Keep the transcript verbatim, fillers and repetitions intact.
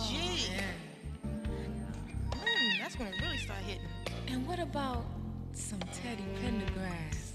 Gee, man. mm, that's when it really start hitting. And what about some Teddy Pendergrass?